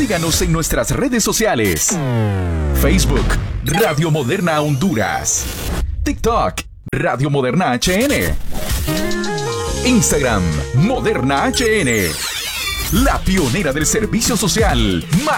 Síganos en nuestras redes sociales. Facebook, Radio Moderna Honduras. TikTok, Radio Moderna HN. Instagram, Moderna HN. La pionera del servicio social, más